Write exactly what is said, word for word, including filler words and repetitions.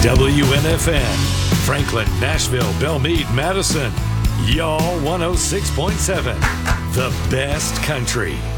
W N F N, Franklin, Nashville, Belmead, Madison. Y'all one oh six point seven, the best country.